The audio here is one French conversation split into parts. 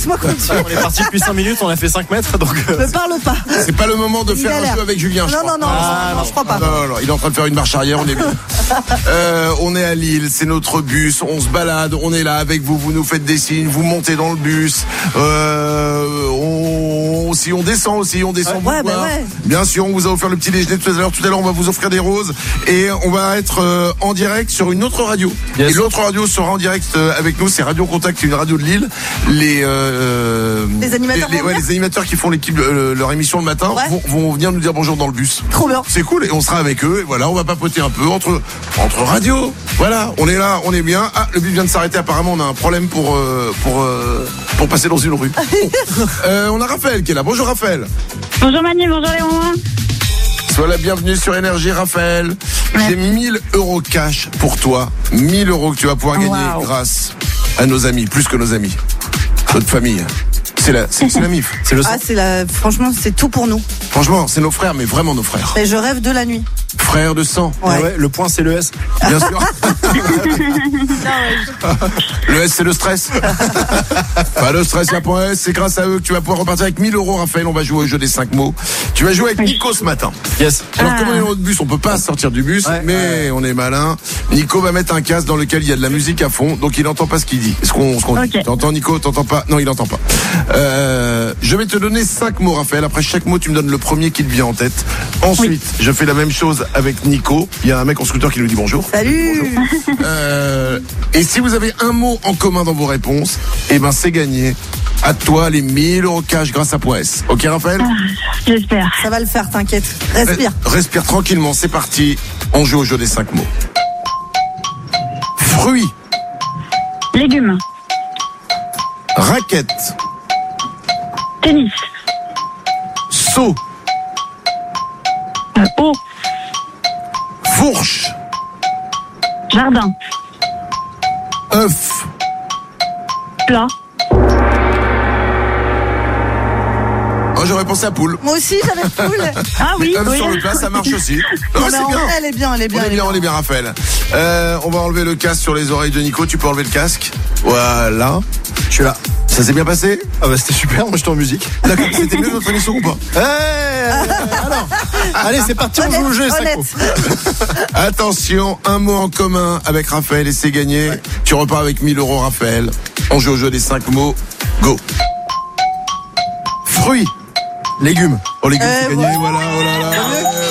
Laisse-moi continuer. On est parti depuis 5 minutes, on a fait 5 mètres, donc. Ne parle pas. C'est pas le moment de Il faire un galère. jeu avec Julien, je crois. Non, je crois pas. Non, il est en train de faire une marche arrière, on est bien. On est à Lille, c'est notre bus, on se balade, on est là avec vous, vous nous faites des signes, vous montez dans le bus, on descend aussi, on descend vous voir. Ouais. Bien sûr, on vous a offert le petit déjeuner tout à l'heure, on va vous offrir des roses et on va être en direct sur une autre radio. Yes. Et l'autre radio sera en direct avec nous, c'est Radio Contact, c'est une radio de Lille. Les animateurs vont venir les animateurs qui font l'équipe leur émission le matin vont venir nous dire bonjour dans le bus. Trop bien. C'est cool et on sera avec eux et voilà, on va papoter un peu entre radios. Voilà, on est là, on est bien. Ah, le bus vient de s'arrêter, apparemment on a un problème pour passer dans une rue. On a Raphaël qui est là. Bonjour Raphaël. Bonjour Manu, bonjour les mamans. Sois la bienvenue sur Énergie Raphaël. J'ai 1000 € cash pour toi. 1000 € que tu vas pouvoir gagner grâce à nos amis, plus que nos amis. Notre famille. C'est la MIF. C'est le sang. Franchement, c'est tout pour nous. Franchement, c'est nos frères, mais vraiment nos frères. Et je rêve de la nuit. Frères de sang. Ouais. Le point, c'est le S. Bien sûr. Le S, c'est le stress. Pas le stress, il y a point S. C'est grâce à eux que tu vas pouvoir repartir avec 1000 €, Raphaël. On va jouer au jeu des 5 mots. Tu vas jouer avec Nico ce matin. Yes. Alors, comme on est dans notre bus, on peut pas sortir du bus, mais on est malin. Nico va mettre un casque dans lequel il y a de la musique à fond, donc il entend pas ce qu'il dit. Est-ce qu'on dit? T'entends, Nico? T'entends pas? Non, il entend pas. Je vais te donner 5 mots, Raphaël. Après chaque mot, tu me donnes le premier qui te vient en tête. Ensuite, je fais la même chose avec Nico. Il y a un mec en scooter qui nous dit bonjour. Salut. Et si vous avez un mot en commun dans vos réponses, eh ben c'est gagné. À toi les 1000 € cash grâce à Point S. Ok Raphaël? J'espère. Ça va le faire, t'inquiète. Respire. Respire tranquillement, c'est parti. On joue au jeu des 5 mots. Fruits. Légumes. Raquette. Tennis. Seau. Eau. Fourche. Jardin. œuf, plat. Oh, j'aurais pensé à poule. Moi aussi, j'avais poule. Ah oui, œuf oui. sur le plat, ça marche aussi. Non, c'est bien. Elle est bien, elle est bien. On est bien, Raphaël. On va enlever le casque sur les oreilles de Nico. Tu peux enlever le casque. Voilà. Je suis là. Ça s'est bien passé? Ah bah c'était super, moi j'étais en musique. D'accord, c'était mieux notre émission ou pas? Alors, allez, c'est parti, on joue au jeu, ça court. Attention, un mot en commun avec Raphaël et c'est gagné. Ouais. Tu repars avec 1000 €, Raphaël. On joue au jeu des 5 mots. Go. Fruits. Légumes. Oh, légumes, c'est gagné, voilà, oh là là.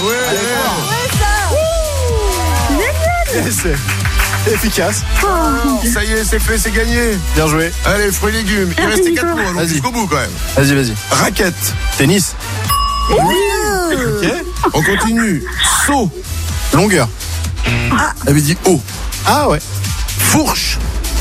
C'est efficace. Ça y est, c'est fait, c'est gagné. Bien joué. Allez, fruits et légumes. Il restait 4 mots, donc jusqu'au bout quand même. Vas-y. Raquette. Tennis. Oui. Ok. On continue. Seau. Longueur. Elle avait dit eau. Ah ouais. Fourche.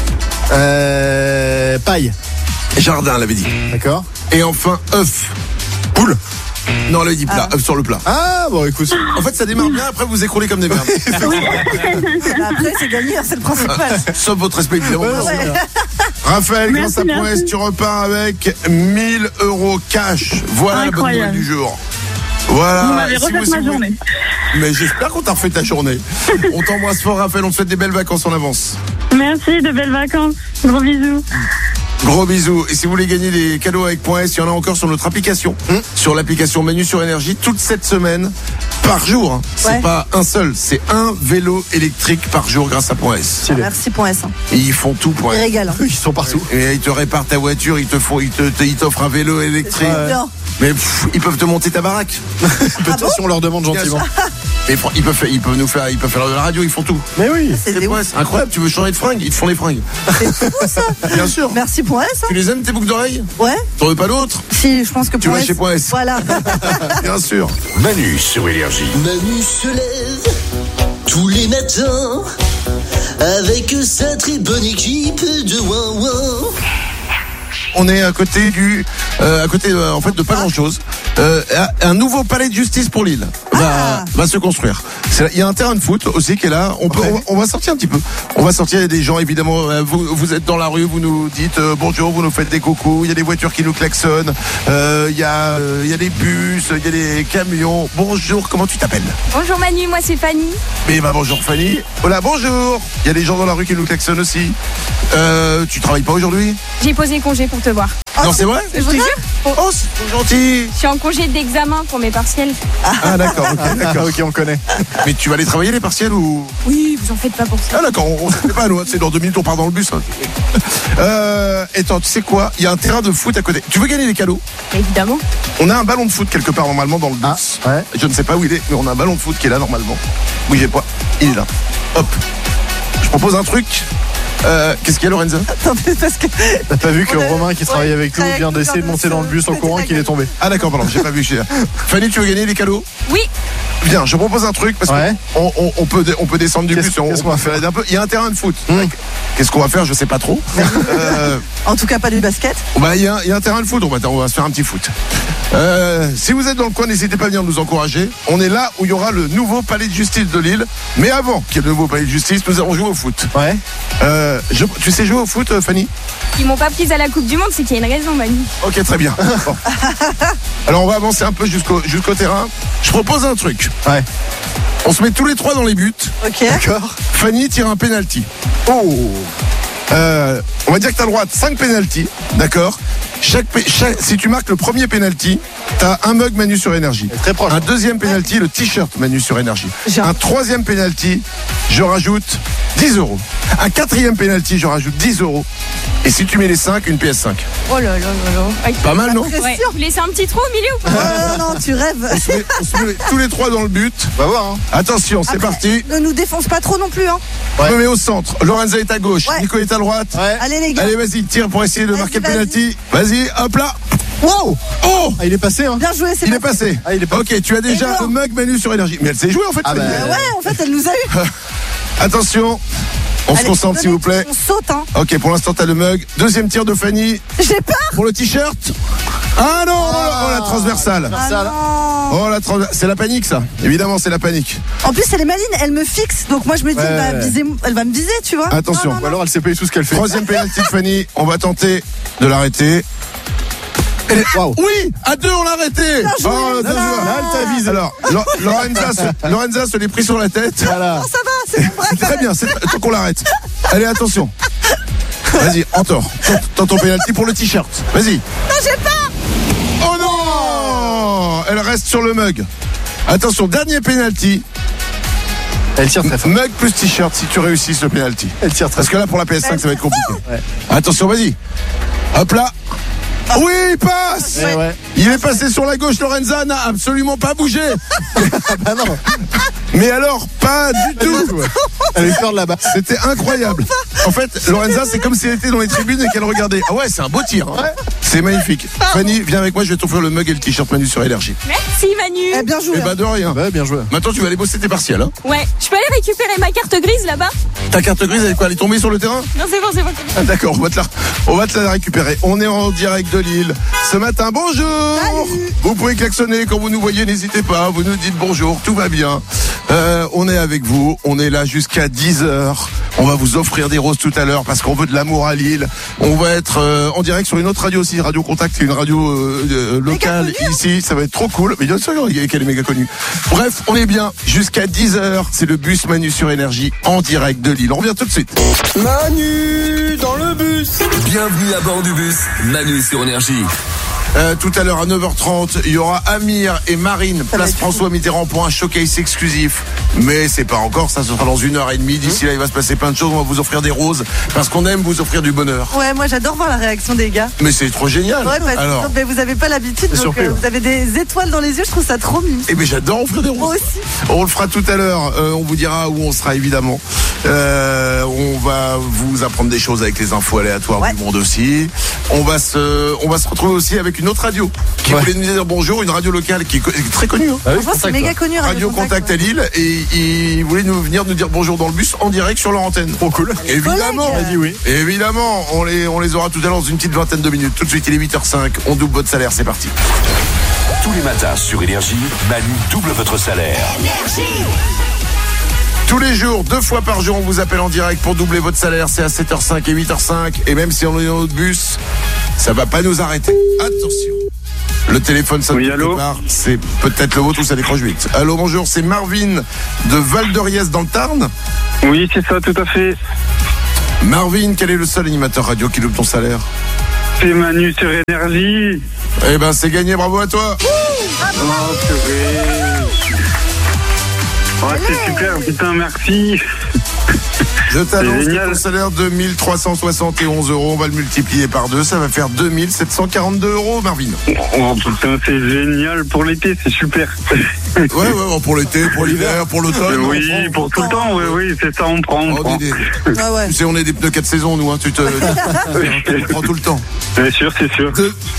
Paille. Jardin, elle avait dit. D'accord. Et enfin, œuf. Poule. Non, elle avait dit plat, œuf sur le plat. Ah bon, écoute. En fait, ça démarre bien, après vous écroulez comme des merdes. Après, c'est gagné, c'est le principal. Sauf votre respect, évidemment. Ouais. Raphaël, grâce à Merci. Point S, tu repars avec 1000 € cash. Voilà la bonne nouvelle du jour. Voilà. Vous m'avez Et refait ma journée. Mais j'espère qu'on t'a refait ta journée. On t'embrasse fort, Raphaël. On te souhaite des belles vacances en avance. Merci, de belles vacances. Gros bisous. Gros bisous. Et si vous voulez gagner des cadeaux avec Point S, il y en a encore sur notre application. Sur l'application Manu sur Énergie, toute cette semaine, par jour. Hein. C'est Ouais. pas un seul, c'est un vélo électrique par jour grâce à Point S. Merci, Point S. Et ils font tout, Point Ils S. régalent. Ils sont partout. Et ils te réparent ta voiture, ils t'offrent un vélo électrique. Bien. Mais ils peuvent te monter ta baraque. Peut-être si on leur demande gentiment. Mais ils peuvent faire de la radio, ils font tout. Mais oui. C'est des Ouais, ouf. c'est incroyable, tu veux changer de fringues, ils te font les fringues. C'est fou, ça. Bien sûr. Merci, Point S. Tu les aimes tes boucles d'oreilles? Ouais. T'en veux pas d'autres? Si, je pense que Tu Point vas S. chez Point S. Voilà. Bien sûr. Manu sur Énergie. Manu se lève tous les matins avec sa très bonne équipe de Ouin-Ouin. On est à côté en fait de pas grand chose. Un nouveau palais de justice pour Lille va se construire. Il y a un terrain de foot aussi qui est là. On va sortir un petit peu. On va sortir, il y a des gens évidemment. Vous êtes dans la rue, vous nous dites bonjour, vous nous faites des coucous. Il y a des voitures qui nous klaxonnent. Il y a des bus, il y a des camions. Bonjour, comment tu t'appelles? Bonjour Manu, moi c'est Fanny. Mais bonjour Fanny. Voilà, bonjour. Il y a des gens dans la rue qui nous klaxonnent aussi. Tu travailles pas aujourd'hui? J'ai posé congé pour te voir. Non, c'est vrai? C'est vrai? Oh, c'est gentil. Je suis en congé d'examen pour mes partiels. Ah, d'accord, Ok, on connaît. Mais tu vas aller travailler les partiels ou? Oui, vous en faites pas pour ça. Ah, d'accord, on ne sait pas, nous. C'est dans 2 minutes, on part dans le bus. Hein. Attends, tu sais quoi? Il y a un terrain de foot à côté. Tu veux gagner les cadeaux? Évidemment. On a un ballon de foot quelque part normalement dans le bus. Ouais. Je ne sais pas où il est, mais on a un ballon de foot qui est là normalement. Bougez pas, il est là. Hop. Je propose un truc. Qu'est-ce qu'il y a, Lorenza? Attendez, parce que. T'as pas vu que On a- Romain qui travaille avec nous travaille vient avec nous, d'essayer de monter dans le bus en c'était courant la et qu'il est gueule. tombé. Ah d'accord, pardon, j'ai pas vu que je suis là. Fanny, tu veux gagner les cadeaux? Oui. Bien, je propose un truc parce Ouais. qu'on peut descendre du bus et Qu'est-ce qu'on va faire un peu. Il y a un terrain de foot. Mmh. Qu'est-ce qu'on va faire? Je sais pas trop. En tout cas, pas du basket. Bah, il y a un terrain de foot, on va se faire un petit foot. Si vous êtes dans le coin, n'hésitez pas à venir nous encourager. On est là où il y aura le nouveau palais de justice de Lille. Mais avant qu'il y ait le nouveau palais de justice, nous allons jouer au foot. Ouais. Tu sais jouer au foot, Fanny? Ils m'ont pas prise à la Coupe du Monde, c'est qu'il y a une raison, Manu. Ok, très bien. Bon. Alors on va avancer un peu jusqu'au terrain. Je propose un truc. Ouais. On se met tous les 3 dans les buts. Ok. D'accord. Fanny tire un penalty. Oh. On va dire que tu as le droit à 5 penalties, d'accord? Si tu marques le premier penalty, tu as un mug Manu sur énergie. Très proche. Un deuxième penalty, le t-shirt Manu sur énergie. J'ai un- Un troisième penalty, je rajoute 10 €. Un quatrième penalty, je rajoute 10 €. Et si tu mets les 5, une PS5. Oh là là là là. Pas mal, non? Très Ouais. sûr. Vous laissez un petit trou au milieu ou pas? Non, tu rêves. On se met tous les 3 dans le but. On va voir, hein. Attention, c'est Après, parti. Ne nous défonce pas trop non plus, hein. Je me mets au centre. Lorenza est à gauche. Ouais. Nico est à droite. Ouais. Allez, les gars. Allez, vas-y, tire pour essayer de Vas-y, marquer le vas-y. penalty. Vas-y, hop là. Wow. Oh, Ah, il est passé, hein. Bien joué, c'est il est passé. Ah, il est passé. Ok, tu as déjà Et le mug Manu sur énergie. Mais elle sait jouer en fait. Ah, Fanny. bah, Ouais, en fait, elle nous a eu. Attention, on se Allez, concentre s'il vous plaît. On saute, hein. Ok, pour l'instant t'as le mug. Deuxième tir de Fanny J'ai peur. pour le t-shirt. Ah non, oh la transversale. Ah Ça, là. non. Oh la transversale, c'est la panique ça. Évidemment, c'est la panique. En plus, elle est maline, elle me fixe. Donc moi, je me dis, Ouais. elle va me viser, tu vois. Attention. Ou alors elle sait pas du tout ce qu'elle fait. Troisième penalty de Fanny. On va tenter de l'arrêter. Waouh. Oui, à 2 on l'a arrêté. joué. Oh, bien joué. Là, elle t'a visé. Alors, Lorenza se l'est pris sur la tête. Voilà. Oh, ça va, c'est mon bras. Très bien, faut qu'on l'arrête. Allez, attention. Vas-y, Antor, tente ton penalty pour le t-shirt. Vas-y. Non, j'ai peur. Oh non, elle reste sur le mug. Attention, dernier penalty. Elle tire très fort. Mug plus t-shirt si tu réussis ce penalty. Elle tire très Parce fort. que là, pour la PS5, ça va être compliqué. Ouais. Attention, vas-y. Hop là. Oui, il passe. Ouais, ouais. Il est passé sur la gauche. Lorenza n'a absolument pas bougé. Ah non. Mais alors, pas du tout. Elle a eu peur de là-bas. C'était incroyable. En fait, Lorenza, c'est comme si elle était dans les tribunes et qu'elle regardait. Ah ouais, c'est un beau tir. Hein. C'est magnifique. Fanny, viens avec moi, je vais t'offrir le mug et le t-shirt Manu sur énergie. Merci, Manu. Eh, bien joué. Eh ben de rien. Ouais, bien joué. Maintenant, tu vas aller bosser tes partiels. Hein. Ouais. Je peux aller récupérer ma carte grise là-bas? Ta carte grise, elle est quoi? Elle est tombée sur le terrain? Non, c'est bon, c'est bon. Ah, d'accord, on va te la récupérer. On est en direct de Lille. Ce matin, bonjour. Salut. Vous pouvez klaxonner quand vous nous voyez, n'hésitez pas. Vous nous dites bonjour, tout va bien. On est avec vous. On est là jusqu'à 10h. On va vous offrir des roses tout à l'heure parce qu'on veut de l'amour à Lille. On va être en direct sur une autre radio aussi, Radio Contact, qui est une radio locale ici. Ça va être trop cool. Mais bien sûr, qu'elle est méga connue. Bref, on est bien jusqu'à 10h. C'est le bus Manu sur énergie en direct de Lille. On revient tout de suite. Manu dans le bus. Bienvenue à bord du bus Manu sur énergie. Tout à l'heure à 9h30, il y aura Amir et Marine, place François Mitterrand pour un showcase exclusif. Mais c'est pas encore, ça sera dans 1h30. D'ici là, il va se passer plein de choses. On va vous offrir des roses parce qu'on aime vous offrir du bonheur. Ouais, moi j'adore voir la réaction des gars. Mais c'est trop génial. Ouais, parce Alors, que mais vous avez pas l'habitude, donc surpris, ouais. vous avez des étoiles dans les yeux, je trouve ça trop mignon. eh ben j'adore offrir des Moi roses. aussi. On le fera tout à l'heure. On vous dira où on sera évidemment. On va vous apprendre des choses avec les infos aléatoires Ouais. du monde aussi. On va se retrouver aussi avec une autre radio qui voulait nous dire bonjour, une radio locale qui est très connue. Hein. Ah oui, Franchement, c'est contact, méga ouais. connu. Radio Contact à Lille et il voulait venir nous dire bonjour dans le bus en direct sur leur antenne. Trop cool. Évidemment, Collègue. Elle a dit oui. évidemment, on les aura tout à l'heure dans une petite vingtaine de minutes. Tout de suite, il est 8h05, on double votre salaire, c'est parti. Tous les matins sur énergie, Manu double votre salaire. Tous les jours, 2 fois par jour, on vous appelle en direct pour doubler votre salaire. C'est à 7h05 et 8h05. Et même si on est dans notre bus, ça va pas nous arrêter. Attention. Le téléphone sonne quelque allô part. C'est peut-être le vôtre ou ça décroche vite. Allô, bonjour, c'est Marvin de Val-de-Riez dans le Tarn. Oui, c'est ça, tout à fait. Marvin, quel est le seul animateur radio qui loupe ton salaire? C'est Manu sur Énergie. Eh ben, c'est gagné, bravo à toi. Oh, purée. Oh, c'est super, putain, merci. Je t'annonce C'est que génial. ton salaire de 1371 €, on va le multiplier par 2, ça va faire 2742 €, Marvin. Oh, putain, c'est génial pour l'été, c'est super. Ouais, pour l'été, pour l'hiver, pour l'automne. Oui, pour tout le temps, oui, c'est ça, on prend. Oh, Didier. Ah ouais. Tu sais, on est des pneus 4 saisons, nous, hein, tu prends tout le temps. C'est sûr, c'est sûr.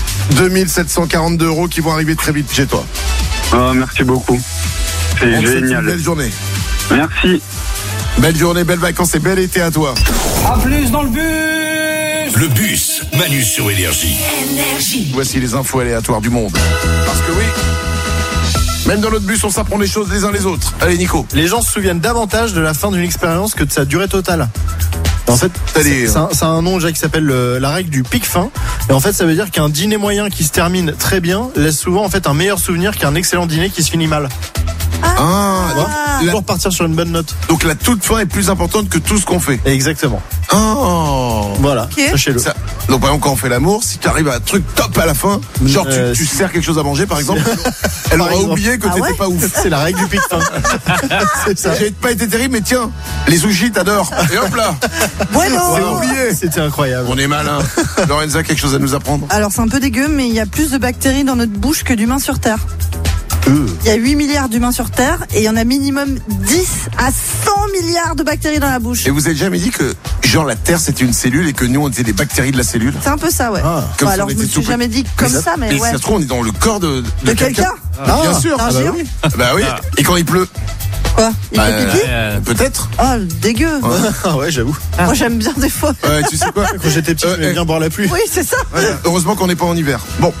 2742 € qui vont arriver très vite chez toi. Oh, merci beaucoup. C'est On te souhaite une génial. belle journée. Merci. Belle journée, belles vacances et bel été à toi. A plus dans le bus. Le bus, Manu sur Énergie. Voici les infos aléatoires du monde. Parce que oui, même dans notre bus, on s'apprend les choses les uns les autres. Allez, Nico. Les gens se souviennent davantage de la fin d'une expérience que de sa durée totale. En fait, Allez, c'est un nom déjà qui s'appelle la règle du pic fin. Et en fait, ça veut dire qu'un dîner moyen qui se termine très bien laisse souvent en fait un meilleur souvenir qu'un excellent dîner qui se finit mal. Toujours partir sur une bonne note. Donc la toute fin est plus importante que tout ce qu'on fait. Exactement. Oh. Voilà, sachez-le. Ça, donc par exemple quand on fait l'amour, si tu arrives à un truc top à la fin, genre tu sers quelque chose à manger par exemple, elle aura oublié que t'étais pas ouf. C'est la règle du pic fin. C'est ça. J'ai pas été terrible, mais tiens, les sushis t'adores. Et hop là. Bueno. C'est oublié. C'était incroyable. On est malin. Lorenza, quelque chose à nous apprendre? Alors c'est un peu dégueu, mais il y a plus de bactéries dans notre bouche que d'humains sur Terre. Il y a 8 milliards d'humains sur Terre et il y en a minimum 10 à 100 milliards de bactéries dans la bouche. Et vous avez jamais dit que genre la Terre c'était une cellule et que nous on était des bactéries de la cellule? C'est un peu ça, ouais. Comme Bon, si alors on je me était suis tout jamais dit comme ça, mais si ouais. ça se trouve on est dans le corps de quelqu'un. Bien sûr. Un géant. oui. Bah oui. Et quand il pleut? Quoi? Il fait pipi? Peut-être. Oh, dégueu. Ah ouais, j'avoue. Moi j'aime bien des fois. Ouais, tu sais quoi? Quand j'étais petit, j'aimais bien boire la pluie. Oui, c'est ça. Ouais, heureusement qu'on n'est pas en hiver. Bon,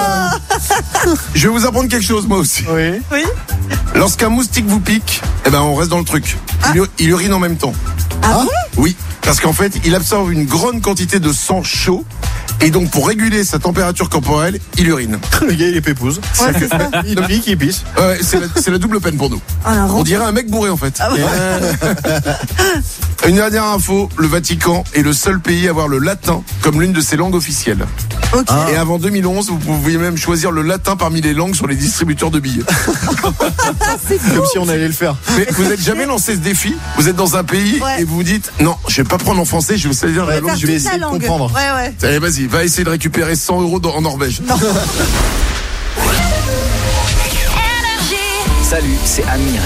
je vais vous apprendre quelque chose moi aussi. Oui. Lorsqu'un moustique vous pique, eh ben on reste dans le truc. Il urine en même temps. Ah bon? Oui, parce qu'en fait, il absorbe une grande quantité de sang chaud. Et donc, pour réguler sa température corporelle, il urine. Le gars, il est pépouze. Ouais, c'est ça. Il pique, il pisse. Ouais, c'est la double peine pour nous. On dirait un mec bourré, en fait. Ah ouais. Une dernière info, le Vatican est le seul pays à avoir le latin comme l'une de ses langues officielles. Ok. Et avant 2011, vous pouviez même choisir le latin parmi les langues sur les distributeurs de billets. Comme si on allait le faire. Mais vous n'êtes jamais lancé ce défi? Vous êtes dans un pays et vous vous dites, non, je vais pas prendre en français, je vais saisir la langue, je vais essayer de comprendre. Ouais. Allez, vas-y, va essayer de récupérer 100 € en Norvège. Non. Salut, c'est Amir.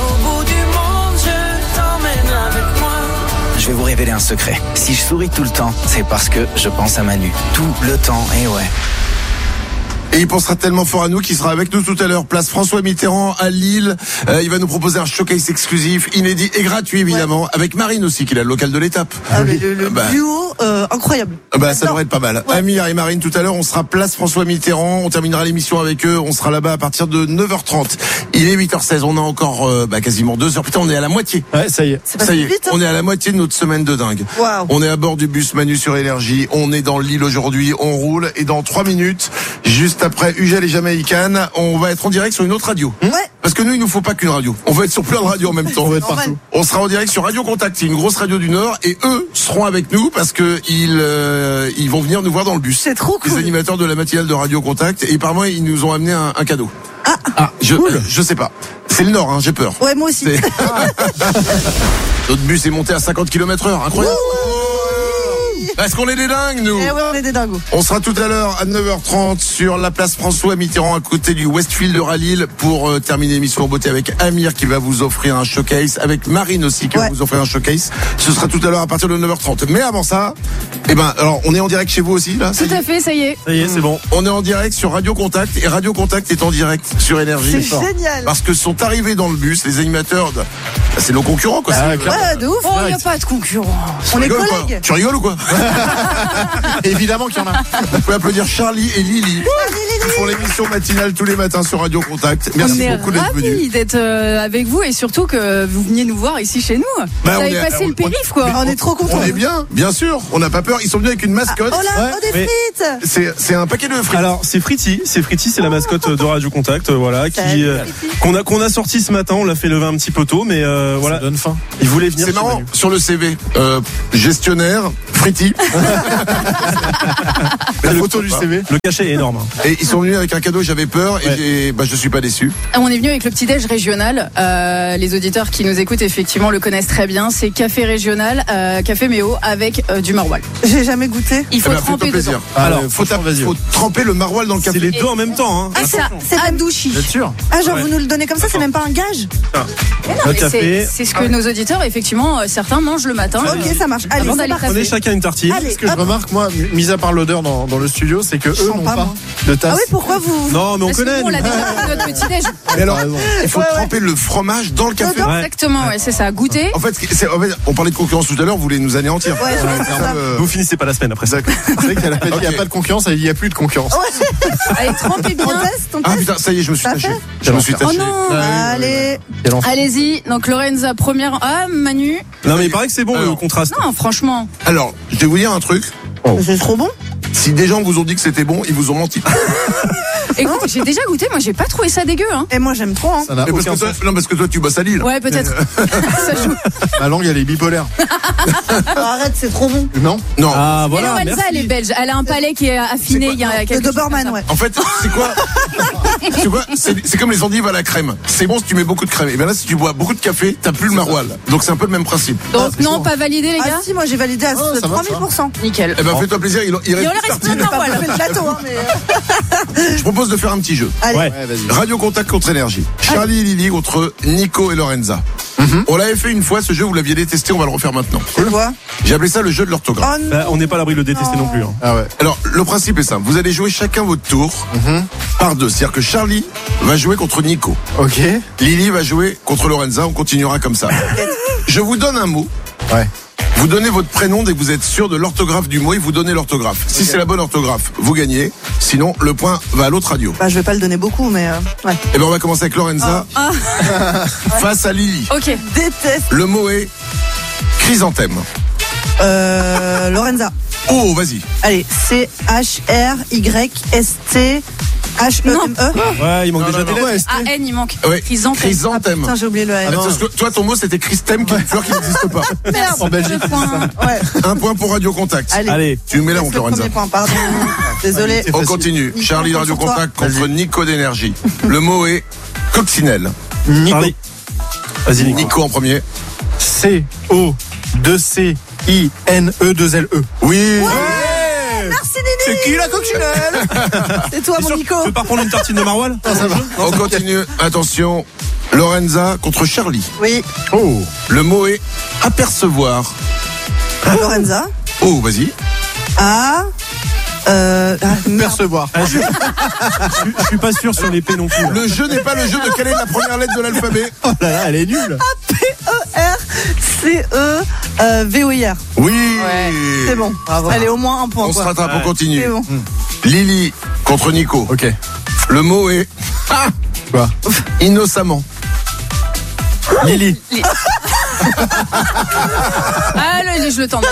Je vais vous révéler un secret. Si je souris tout le temps, c'est parce que je pense à Manu. Tout le temps, et ouais. Et il pensera tellement fort à nous qu'il sera avec nous tout à l'heure. Place François Mitterrand à Lille. Il va nous proposer un showcase exclusif, inédit et gratuit évidemment, avec Marine aussi, qui est le local de l'étape. Ah, mais le duo, incroyable. Ça devrait être pas mal. Amir et Marine tout à l'heure, on sera place François Mitterrand. On terminera l'émission avec eux. On sera là-bas à partir de 9h30. Il est 8h16. On a encore quasiment 2 heures. Putain, on est à la moitié. Ouais, ça y est. Ça y est. Vite, hein. On est à la moitié de notre semaine de dingue. Wow. On est à bord du bus Manu sur Énergie. On est dans Lille aujourd'hui. On roule. Et dans 3 minutes, juste après Ugel et Jamaïcaine, on va être en direct sur une autre radio. Ouais. Parce que nous, il nous faut pas qu'une radio. On va être sur plein de radios en même temps. On va être partout. On sera en direct sur Radio Contact. C'est une grosse radio du Nord. Et eux seront avec nous parce que ils vont venir nous voir dans le bus. C'est trop cool. Les animateurs de la matinale de Radio Contact. Et par moi, ils nous ont amené un cadeau. Je sais pas. C'est le Nord, hein, j'ai peur. Ouais, moi aussi. Notre bus est monté à 50 km/h. Incroyable. Est-ce qu'on est des dingues, nous? Eh ouais, on est des dingos. On sera tout à l'heure à 9h30 sur la place François Mitterrand à côté du Westfield de Lille pour terminer l'émission en beauté avec Amir qui va vous offrir un showcase, avec Marine aussi qui va vous offrir un showcase. Ce sera tout à l'heure à partir de 9h30. Mais avant ça, alors on est en direct chez vous aussi là? Tout à fait, ça y est. Ça y est, c'est bon. On est en direct sur Radio Contact et Radio Contact est en direct sur Énergie. C'est génial. Parce que sont arrivés dans le bus les animateurs c'est nos concurrents quoi. Ouais, de ouf. Oh, il n'y a pas de concurrent. On est Rigole, collègues. Tu rigoles ou quoi? Évidemment qu'il y en a. Vous pouvez applaudir Charlie et Lily. Lily. Ils font l'émission matinale tous les matins sur Radio Contact. Merci beaucoup d'être venu. On est ravis d'être avec vous et surtout que vous veniez nous voir ici chez nous. Vous avez passé le périph', quoi. On est trop contents. On est bien sûr. On n'a pas peur. Ils sont venus avec une mascotte. Oh là, des frites. C'est un paquet de frites. Alors c'est Fritty, c'est la mascotte de Radio Contact, voilà, qu'on a sorti ce matin. On l'a fait lever un petit peu tôt, mais voilà. Ça donne faim. Il voulait venir. C'est marrant sur le CV, gestionnaire Fritty. La photo du CV. Le cachet est énorme. Et ils sont venus avec un cadeau. J'avais peur et je suis pas déçu. On est venu avec le petit-déj régional. Les auditeurs qui nous écoutent effectivement le connaissent très bien. C'est café régional, café Méo avec du maroilles. J'ai jamais goûté. Il faut tremper dedans. Alors, faut tremper le maroilles dans le café. C'est les deux en même temps. Ah, ça, adouchi. Vous êtes sûr? Ah, genre vous nous le donnez comme ça, c'est même pas un gage? C'est ce que nos auditeurs, effectivement, certains mangent le matin. Ok, ça marche. Allez, Avant d'aller Prenez chacun une tartine. Allez, Ce que je remarque, moi, mis à part l'odeur dans le studio, c'est que eux n'ont pas de tasse. Ah oui, pourquoi vous? Non, mais on Parce que connaît. nous, on l'a déjà pris notre petit-déj. Et alors, il faut tremper le fromage dans le café. Exactement, ouais, c'est ça. Goûter. En fait, on parlait de concurrence tout à l'heure, vous voulez nous anéantir. Ouais, Vous finissez pas la semaine après ça. C'est vrai qu'il n'y a pas de concurrence, il n'y a plus de concurrence. Allez, trempez bien. Ah putain, ça y est, je me suis taché. Oh non. Allez. Allez-y. Donc Lorenza première. Ah, Manu. Non, mais il paraît que c'est bon le contraste. Non, franchement. Alors, je vais vous dire un truc. C'est trop bon. Si des gens vous ont dit que c'était bon, ils vous ont menti. Écoute, j'ai déjà goûté, moi j'ai pas trouvé ça dégueu. Hein. Et moi j'aime trop. Hein. Ça n'a aucun sens. Parce que toi tu bosses à Lille. Ouais, peut-être. Ça joue. Ma langue, elle est bipolaire. Arrête, c'est trop bon. Non. Ah, Et voilà. Lorenza, elle est belge. Elle a un palais qui est affiné. Il y a Le quelques Doberman, ouais. En fait, c'est quoi? C'est comme les endives à la crème. C'est bon si tu mets beaucoup de crème. Et bien là, si tu bois beaucoup de café, t'as plus le maroilles. Donc c'est un peu le même principe. Donc non, pas validé les gars. Ah si, moi j'ai validé à 3000%. Nickel. Eh ben fais-toi plaisir, il reste Il en reste un, Pas fait le plateau, hein, mais. Je propose de faire un petit jeu. Allez. Ouais. Vas-y. Radio Contact contre Énergie. Charlie et Lily contre Nico et Lorenza. On l'avait fait une fois, ce jeu, vous l'aviez détesté, on va le refaire maintenant. C'est quoi? J'ai appelé ça le jeu de l'orthographe. Oh non. Bah, on n'est pas à l'abri de le détester non plus. Hein. Ah ouais. Alors, le principe est simple. Vous allez jouer chacun votre tour par deux. C'est-à-dire que Charlie va jouer contre Nico. Ok. Lily va jouer contre Lorenza. On continuera comme ça. Je vous donne un mot. Ouais. Vous donnez votre prénom dès que vous êtes sûr de l'orthographe du mot et vous donnez l'orthographe. Si c'est la bonne orthographe, vous gagnez. Sinon, le point va à l'autre radio. Bah, je vais pas le donner beaucoup, mais ouais. Et ben on va commencer avec Lorenza face à Lily. Ok. Déteste. Le mot est chrysanthème. Lorenza. Oh, vas-y. Allez, CHRYST HEME. Ouais, il manque déjà des lettres. A-N, il manque. Ouais. Chrysanthème. Chrysanthème. Putain, j'ai oublié le N. Parce que toi, ton mot, c'était Christème, qui est une fleur qui n'existe pas. Merde. En Belgique. Ouais. Un point pour Radio Contact. Allez. Tu mets la Laisse honte, le Lorenza. premier point, pardon. Désolé. On continue. Nico, Charlie de Radio sur toi. Contact contre Nico d'énergie. Le mot est coccinelle. Charlie. Vas-y, Nico. Nico en premier. C-O-2-C-I-N-E-2-L-E. Oui. Merci Nini. C'est qui la coccinelle? C'est toi mon Nico. Tu veux pas prendre une tartine de maroilles? Ça va. On continue. Attention. Lorenza contre Charlie. Oui. Oh. Le mot est apercevoir. Lorenza. Oh, vas-y. Percevoir. Je suis pas sûr sur l'épée non plus. Le jeu n'est pas le jeu de quelle est la première lettre de l'alphabet. Oh là là, elle est nulle. P-E-R-C-E-V-O-I-R. Oui. Ouais. C'est bon. Allez, au moins un point. On se quoi. rattrape, on continue. C'est bon. Lily contre Nico. Ok. Le mot est Quoi? innocemment. Lily. Allez, je le tente.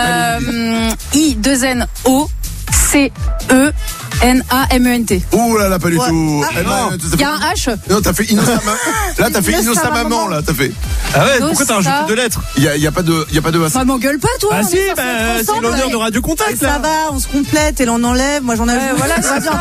I-2-N-O-C-E-N-A-M-E-N-T. Ouh là là, pas du Ouais. tout. Ah, Il y a un H. Non, t'as fait innocemment. Là, t'as fait innocemment, là, t'as fait. Ah ouais, Dos, pourquoi t'as ça. rajouté 2 lettres? Il y a pas de A. Bah, m'engueule pas, toi. Ah on si, est censé bah, être c'est ensemble, l'honneur allez. de Radio Contact, Ça là. va, on se complète et l'on enlève. Moi j'en ai. Ouais, voilà, ça va bien.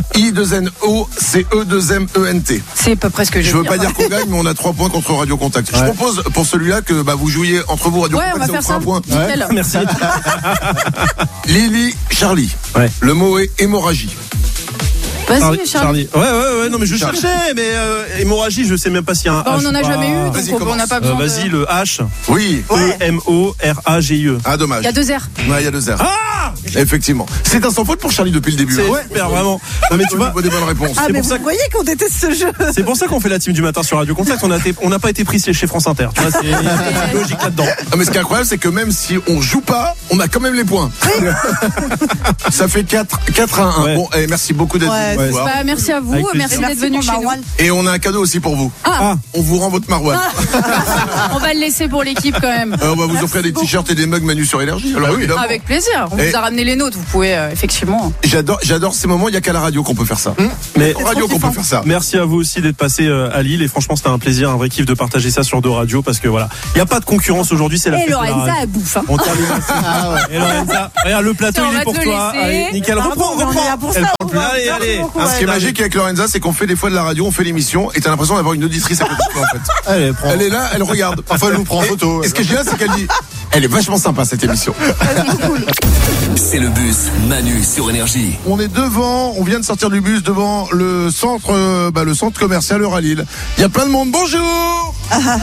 I-2-N-O-C-E-2-M-E-N-T. C'est à peu près ce que j'ai Je veux dit. pas dire qu'on gagne, mais on a 3 points contre Radio Contact. Je propose pour celui-là que vous jouiez entre vous Radio Ouais, on va Contact, faire ça vous ça. fera un point. Nickel. Merci. Lily, Charlie. Ouais. Le mot est hémorragie. Vas-y, Charlie. Ouais, non, mais je Charlie. cherchais, mais hémorragie, je sais même pas s'il y a un Bah, H. on en a ou pas. jamais eu, Vas-y, donc on n'a pas besoin. Vas-y, le H. Oui. E-M-O-R-A-G-I-E. Ah, dommage. Il y a 2 R. Ouais, il y a 2 R. Ah! Effectivement. C'est un sans faute pour Charlie depuis le début. C'est Ouais. super, vraiment. Non, mais tu vois, Des bonnes réponses. Ah, mais pour ça vous que- voyez qu'on déteste ce jeu. c'est pour ça qu'on fait la team du matin sur Radio Contact. On n'a pas été pris chez France Inter. Tu vois, c'est logique là-dedans. Ah, mais ce qui est incroyable, c'est que même si on joue pas, on a quand même les points. Ça fait 4 à 1. Ouais. Bon, merci beaucoup d'être Ouais, venu. vous voir. Bah, merci à vous, merci d'être venu chez nous. Et on a un cadeau aussi pour vous. Ah. On vous rend votre marouane. On va le laisser pour l'équipe quand même. On va vous offrir des t-shirts et des mugs Manu sur Énergie. Alors, évidemment. Avec plaisir. On vous a ramené les nôtres. Vous pouvez effectivement. J'adore ces moments. Il y a qu'à la radio qu'on peut faire ça. Mais radio qu'on peut faire ça. Merci à vous aussi d'être passé à Lille et franchement c'était un plaisir, un vrai kiff de partager ça sur deux radios parce que voilà, il n'y a pas de concurrence aujourd'hui, c'est la fête de la radio. Lorenza à bouffe. On termine ainsi. Et Lorenza, regarde le plateau, il est pour toi. Allez, nickel, reprends. Allez. Ce qui est magique avec Lorenza, c'est qu'on fait des fois de la radio, on fait l'émission et t'as l'impression d'avoir une auditrice à côté de toi en fait. Elle est là, elle regarde. Parfois elle nous prend en photo. Et ce que je dis là, c'est qu'elle dit, elle est vachement sympa cette émission. C'est le bus Manu sur Énergie. On est devant, on vient de sortir du bus devant le centre commercial Euralille. Il y a plein de monde. Bonjour.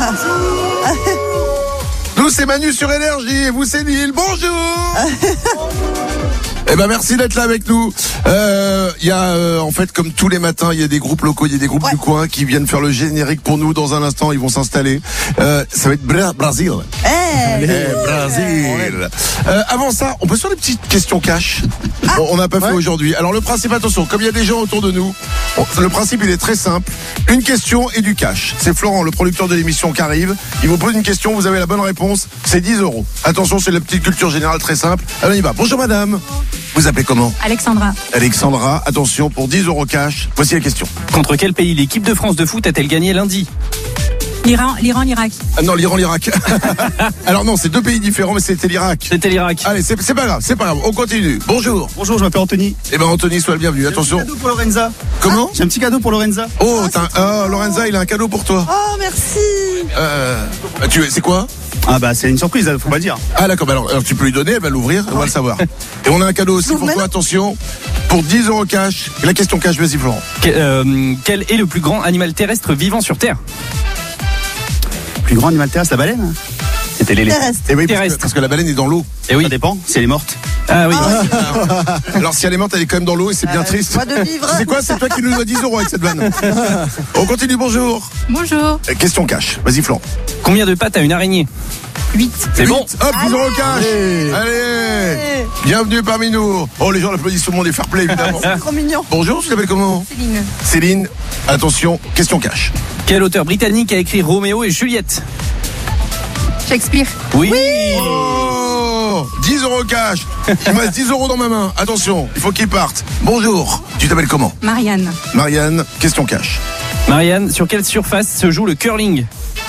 Nous c'est Manu sur Énergie et vous c'est Lille. Bonjour. Eh ben merci d'être là avec nous. Il y a en fait comme tous les matins, il y a des groupes locaux, il y a des groupes du coin qui viennent faire le générique pour nous. Dans un instant, ils vont s'installer. Ça va être Brasil. Brasil. Avant ça, on peut se faire des petites questions cash. On n'a pas fait aujourd'hui. Alors le principe, attention, comme il y a des gens autour de nous, le principe il est très simple. Une question et du cash. C'est Florent, le producteur de l'émission, qui arrive. Il vous pose une question, vous avez la bonne réponse, c'est 10 €. Attention, c'est la petite culture générale très simple. Alors on y va. Bonjour madame. Vous appelez comment? Alexandra. Alexandra, attention, pour 10 € cash, voici la question. Contre quel pays l'équipe de France de foot a-t-elle gagné lundi? L'Iran, l'Irak. Ah non, l'Iran, l'Irak. Alors non, c'est deux pays différents, mais c'était l'Irak. C'était l'Irak. Allez, c'est pas grave, on continue. Bonjour. Bonjour, je m'appelle Anthony. Eh ben Anthony, sois le bienvenu, attention. J'ai un petit cadeau pour Lorenza. Comment? J'ai un petit cadeau pour Lorenza. Oh, Lorenza, il a un cadeau pour toi. Oh, merci. C'est quoi? Ah bah c'est une surprise, faut pas dire. Ah d'accord, alors tu peux lui donner, elle va l'ouvrir, on va le savoir. Et on a un cadeau aussi pour toi, attention, pour 10 € cash. La question cash, vas-y Florent. Quel est le plus grand animal terrestre vivant sur Terre? Le plus grand animal terrestre, la baleine. C'était terrestre. Et oui, parce que la baleine est dans l'eau. Et oui. Ça dépend, si elle est morte. Ah oui. Alors si elle est morte, elle est quand même dans l'eau et c'est bien triste. C'est quoi? C'est toi qui nous dois 10 € avec cette vanne. On continue, bonjour. Bonjour. Question cash, vas-y Florent. Combien de pattes a une araignée? 8. C'est bon. Hop, 10 € cash. Allez. Bienvenue parmi nous. Oh, les gens l'applaudissent, tout le monde est fair play évidemment. C'est trop mignon. Bonjour, tu t'appelles comment? Céline. Attention, question cash. Quel auteur britannique a écrit Roméo et Juliette? Shakespeare. Oui. Oh, 10 € cash. Il me reste 10 € dans ma main. Attention, il faut qu'il parte. Bonjour, tu t'appelles comment? Marianne. Marianne, question cash. Marianne, sur quelle surface se joue le curling?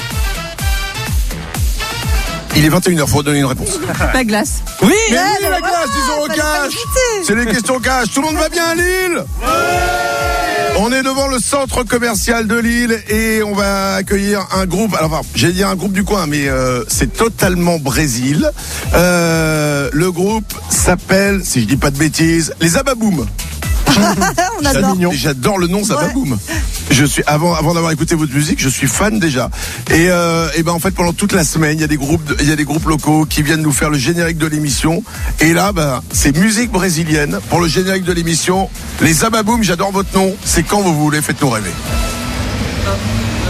Il est 21h, faut donner une réponse. La glace. Oui. Mais oui, la glace, 10 € cash. C'est les questions cash. Tout le monde va bien à Lille? On est devant le centre commercial de Lille et on va accueillir un groupe. Alors, enfin, j'allais dire un groupe du coin, mais c'est totalement Brésil. Le groupe s'appelle, si je dis pas de bêtises, les Ababoum. On adore. J'adore le nom Zababoum. Je suis avant d'avoir écouté votre musique, je suis fan déjà. Et ben en fait pendant toute la semaine, il y a des groupes locaux qui viennent nous faire le générique de l'émission. Et là, c'est musique brésilienne pour le générique de l'émission. Les Zababoum, j'adore votre nom. C'est quand vous voulez, faites-nous rêver.